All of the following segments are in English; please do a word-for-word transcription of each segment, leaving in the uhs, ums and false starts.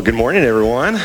Good morning, everyone.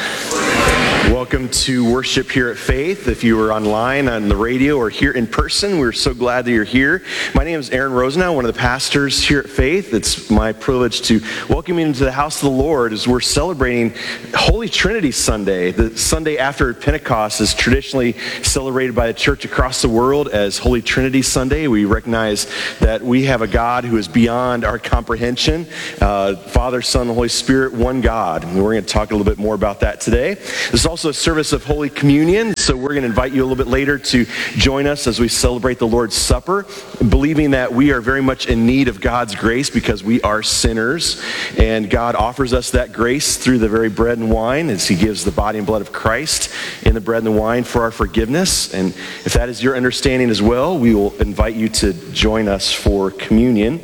Welcome to worship here at Faith. If you were online, on the radio, or here in person, we're so glad that you're here. My name is Aaron Rosenau, one of the pastors here at Faith. It's my privilege to welcome you into the house of the Lord as we're celebrating Holy Trinity Sunday. The Sunday after Pentecost is traditionally celebrated by the church across the world as Holy Trinity Sunday. We recognize that we have a God who is beyond our comprehension. Uh, Father, Son, and Holy Spirit, one God. And we're going to talk a little bit more about that today. This is also a service of Holy Communion, so we're going to invite you a little bit later to join us as we celebrate the Lord's Supper, believing that we are very much in need of God's grace because we are sinners, and God offers us that grace through the very bread and wine as He gives the body and blood of Christ in the bread and the wine for our forgiveness. And if that is your understanding as well, we will invite you to join us for communion.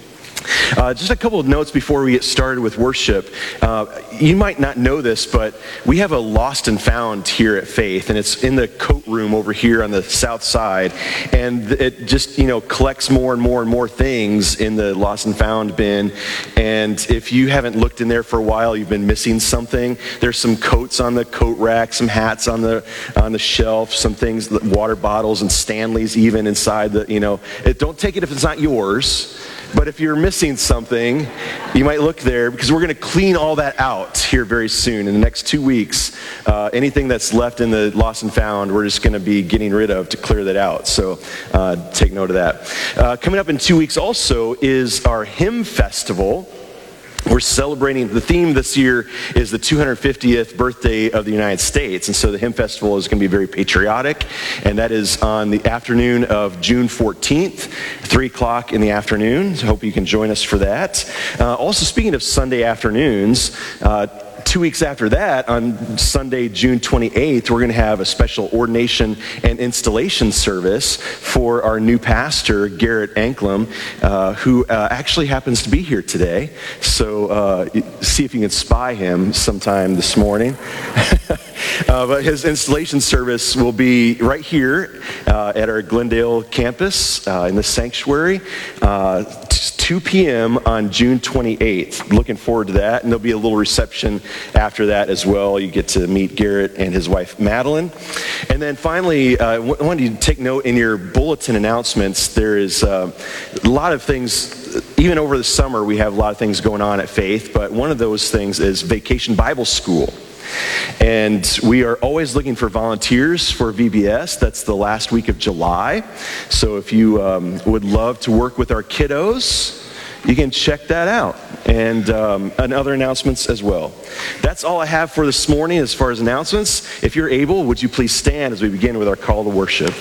Uh, just a couple of notes before we get started with worship. Uh, you might not know this, but we have a Lost and Found here at Faith, and it's in the coat room over here on the south side. And it just, you know, collects more and more and more things in the Lost and Found bin. And if you haven't looked in there for a while, you've been missing something. There's some coats on the coat rack, some hats on the on the shelf, some things, water bottles and Stanleys even inside the, you know. It, don't take it if it's not yours. But if you're missing something, you might look there, because we're going to clean all that out here very soon. In the next two weeks, uh, anything that's left in the Lost and Found, we're just going to be getting rid of to clear that out. So uh, take note of that. Uh, coming up in two weeks also is our hymn festival. We're celebrating, the theme this year is the two hundred fiftieth birthday of the United States. And so the hymn festival is going to be very patriotic. And that is on the afternoon of June fourteenth, three o'clock in the afternoon. So I hope you can join us for that. Uh, also, speaking of Sunday afternoons, uh, two weeks after that, on Sunday, June twenty-eighth, we're going to have a special ordination and installation service for our new pastor, Garrett Anklam, uh, who uh, actually happens to be here today. So uh, see if you can spy him sometime this morning. uh, but his installation service will be right here uh, at our Glendale campus uh, in the sanctuary. Uh, two p.m. on June twenty-eighth. Looking forward to that. And there'll be a little reception after that as well. You get to meet Garrett and his wife, Madeline. And then finally, uh, I wanted you to take note in your bulletin announcements. There is uh, a lot of things. Even over the summer, we have a lot of things going on at Faith. But one of those things is Vacation Bible School. And we are always looking for volunteers for V B S. That's the last week of July. So if you um, would love to work with our kiddos, you can check that out. And, um, and other announcements as well. That's all I have for this morning as far as announcements. If you're able, would you please stand as we begin with our call to worship.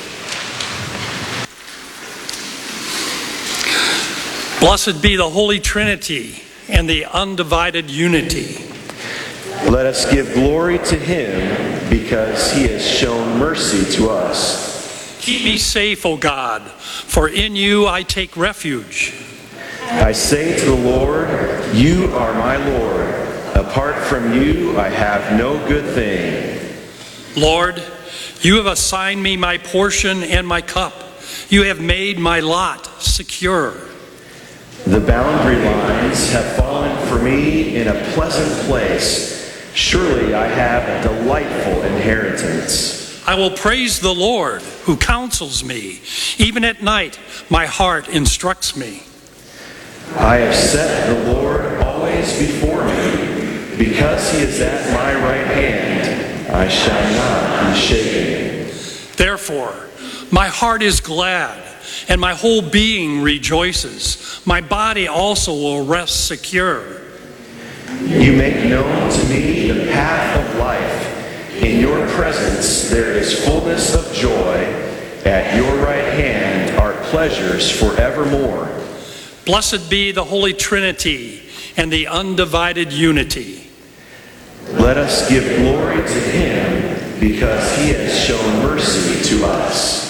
Blessed be the Holy Trinity and the undivided unity. Let us give glory to Him because He has shown mercy to us. Keep me safe, O God, for in you I take refuge. I say to the Lord, you are my Lord. Apart from you, I have no good thing. Lord, you have assigned me my portion and my cup. You have made my lot secure. The boundary lines have fallen for me in a pleasant place. Surely I have a delightful inheritance. I will praise the Lord who counsels me. Even at night, my heart instructs me. I have set the Lord always before me. Because He is at my right hand, I shall not be shaken. Therefore, my heart is glad, and my whole being rejoices. My body also will rest secure. You make known to me the path of life. In your presence there is fullness of joy. At your right hand are pleasures forevermore. Blessed be the Holy Trinity and the undivided unity. Let us give glory to Him because He has shown mercy to us.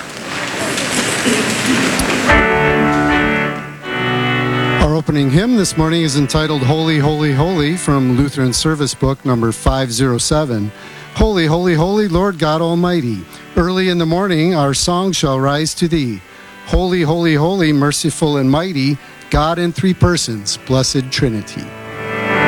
Our opening hymn this morning is entitled Holy, Holy, Holy from Lutheran Service Book number five oh seven. Holy, holy, holy, Lord God Almighty. Early in the morning our song shall rise to Thee. Holy, holy, holy, merciful and mighty, God in three persons, blessed Trinity.